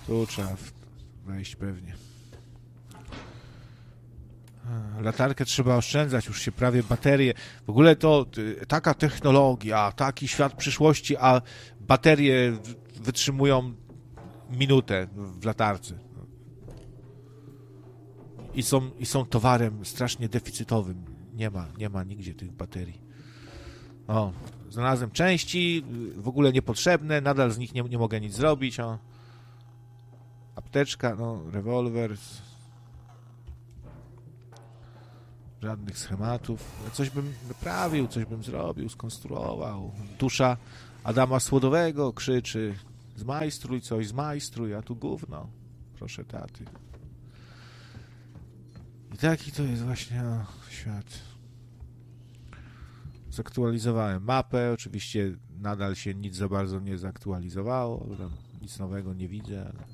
Tu trzeba wejść pewnie. Latarkę trzeba oszczędzać, już się prawie baterie. W ogóle to taka technologia, taki świat przyszłości, a baterie wytrzymują minutę w latarce. I są towarem strasznie deficytowym. Nie ma nigdzie tych baterii. O, znalazłem części, w ogóle niepotrzebne, nadal z nich nie mogę nic zrobić. O. Apteczka, no, rewolwer. Żadnych schematów. Coś bym naprawił, coś bym zrobił, skonstruował. Dusza Adama Słodowego krzyczy: zmajstruj coś, zmajstruj, a tu gówno. Proszę taty. I taki to jest właśnie świat. Zaktualizowałem mapę, oczywiście nadal się nic za bardzo nie zaktualizowało, nic nowego nie widzę, ale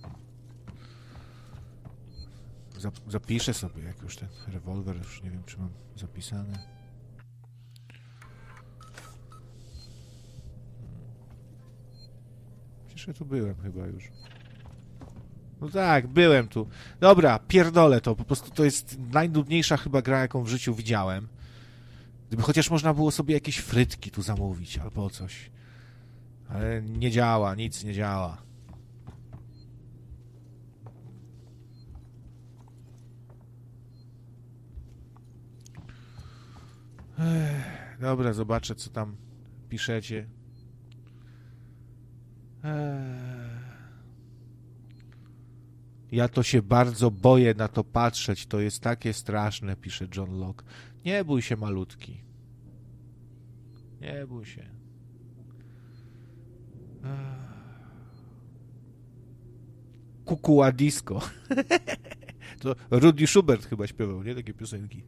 zapiszę sobie, jak już ten rewolwer, już nie wiem, czy mam zapisane. Przecież ja tu byłem chyba już. No tak, byłem tu. Dobra, pierdolę to, po prostu to jest najnudniejsza chyba gra, jaką w życiu widziałem. Gdyby chociaż można było sobie jakieś frytki tu zamówić, albo coś. Ale nie działa, nic nie działa. Dobra, zobaczę, co tam piszecie. Ja to się bardzo boję na to patrzeć, to jest takie straszne, pisze John Locke. Nie bój się, malutki. Nie bój się. Kukuła disco. To Rudy Schubert chyba śpiewał, nie? Takie piosenki.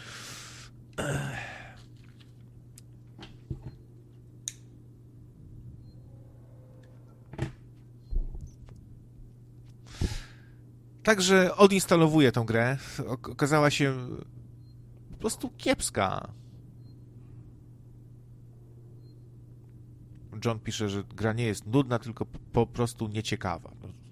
Także odinstalowuję tą grę. Okazała się po prostu kiepska. John pisze, że gra nie jest nudna, tylko po prostu nieciekawa.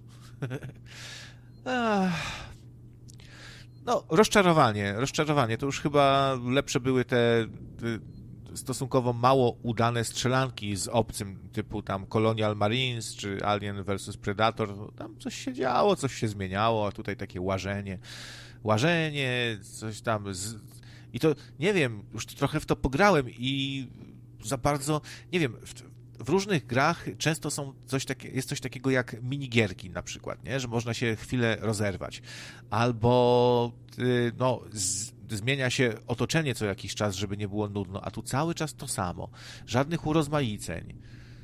No, rozczarowanie. To już chyba lepsze były te stosunkowo mało udane strzelanki z obcym, typu tam Colonial Marines, czy Alien vs Predator. Tam coś się działo, coś się zmieniało, a tutaj takie łażenie, coś tam. I to, nie wiem, już trochę w to pograłem i za bardzo, nie wiem, w różnych grach często jest coś takiego jak minigierki na przykład, nie? Że można się chwilę rozerwać. Albo no, zmienia się otoczenie co jakiś czas, żeby nie było nudno, a tu cały czas to samo. Żadnych urozmaiceń.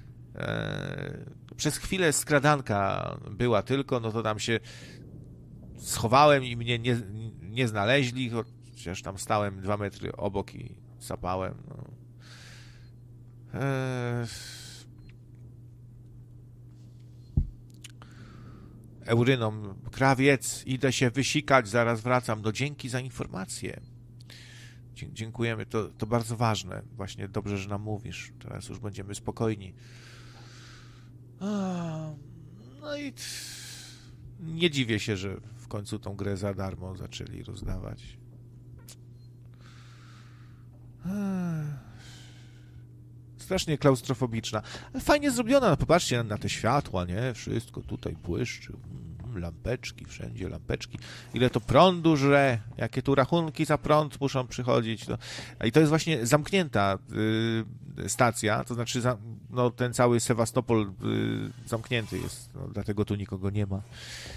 Przez chwilę skradanka była tylko, no to tam się schowałem i mnie nie znaleźli, chociaż tam stałem 2 metry obok i sapałem. No. Eurynom, krawiec, idę się wysikać, zaraz wracam. No dzięki za informację. Dziękujemy, to bardzo ważne. Właśnie dobrze, że nam mówisz. Teraz już będziemy spokojni. No i nie dziwię się, że w końcu tą grę za darmo zaczęli rozdawać. Strasznie klaustrofobiczna. Fajnie zrobiona, popatrzcie na te światła, nie? Wszystko tutaj błyszczy. Lampeczki, wszędzie lampeczki. Ile to prądu żre, jakie tu rachunki za prąd muszą przychodzić. No. I to jest właśnie zamknięta stacja, to znaczy no, ten cały Sewastopol zamknięty jest, no, dlatego tu nikogo nie ma.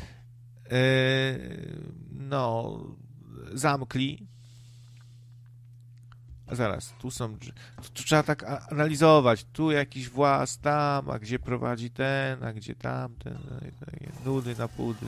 No, zamkli. A zaraz, tu są... Tu trzeba tak analizować. Tu jakiś włas, tam, a gdzie prowadzi ten, a gdzie tamten. Nudy na pudy.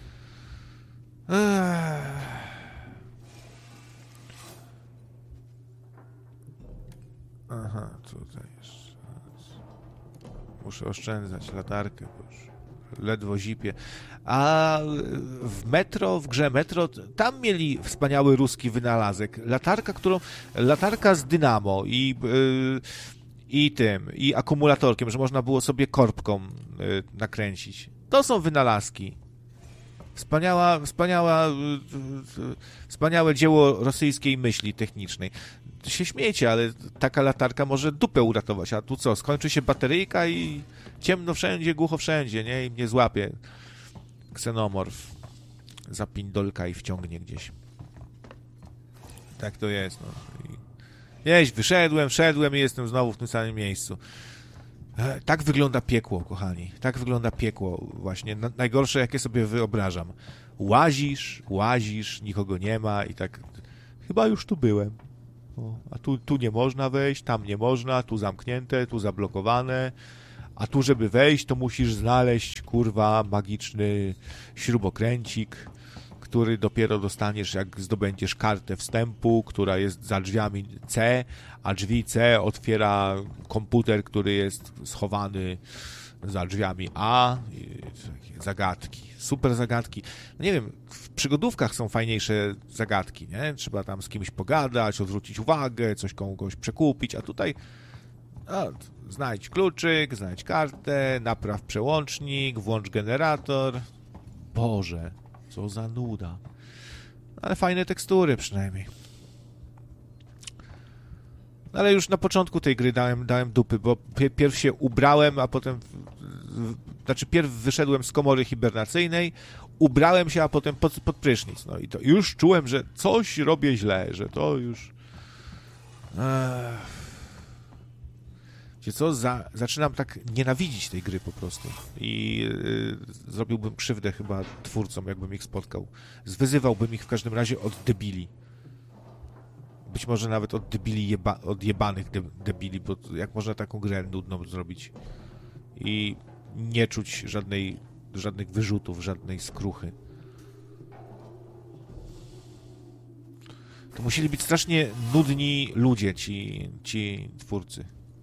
Aha, tutaj jest. Muszę oszczędzać latarkę, bo już ledwo zipie. A w grze Metro, tam mieli wspaniały ruski wynalazek. Latarka z dynamo i akumulatorkiem, że można było sobie korbką nakręcić. To są wynalazki. Wspaniałe dzieło rosyjskiej myśli technicznej. Się śmiejecie, ale taka latarka może dupę uratować. A tu co? Skończy się bateryjka i ciemno wszędzie, głucho wszędzie, nie? I mnie złapie ksenomorf za pindolka i wciągnie gdzieś. Tak to jest, no. Wszedłem i jestem znowu w tym samym miejscu. Tak wygląda piekło, kochani. Tak wygląda piekło właśnie. Najgorsze, jakie sobie wyobrażam. Łazisz, nikogo nie ma i tak... Chyba już tu byłem. A tu nie można wejść, tam nie można, tu zamknięte, tu zablokowane. A tu, żeby wejść, to musisz znaleźć, kurwa, magiczny śrubokręcik, który dopiero dostaniesz, jak zdobędziesz kartę wstępu, która jest za drzwiami C, a drzwi C otwiera komputer, który jest schowany za drzwiami A. Zagadki, super zagadki. No nie wiem, w przygodówkach są fajniejsze zagadki, nie? Trzeba tam z kimś pogadać, odwrócić uwagę, coś kogoś przekupić, a tutaj znajdź kluczyk, znajdź kartę, napraw przełącznik, włącz generator. Boże, co za nuda. Ale fajne tekstury przynajmniej. Ale już na początku tej gry dałem dupy, bo pierw się ubrałem, a potem... Znaczy, pierw wyszedłem z komory hibernacyjnej, ubrałem się, a potem pod prysznic. No i to już czułem, że coś robię źle, że to już... Wiecie co? Zaczynam tak nienawidzić tej gry po prostu. I zrobiłbym krzywdę chyba twórcom, jakbym ich spotkał. Zwyzywałbym ich w każdym razie od debili. Być może nawet od debili odjebanych debili, bo jak można taką grę nudną zrobić i nie czuć żadnych wyrzutów, żadnej skruchy. To musieli być strasznie nudni ludzie, ci twórcy.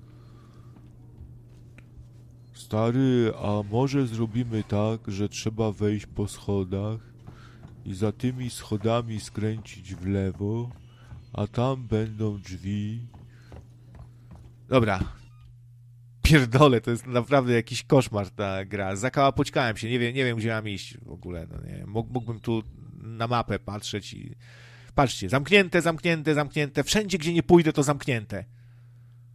Stary, a może zrobimy tak, że trzeba wejść po schodach i za tymi schodami skręcić w lewo, a tam będą drzwi. Dobra. Pierdolę, to jest naprawdę jakiś koszmar ta gra. Zakałapoćkałem się, nie wiem gdzie mam iść w ogóle. No nie. Mógłbym tu na mapę patrzeć i... Patrzcie, zamknięte. Wszędzie, gdzie nie pójdę, to zamknięte.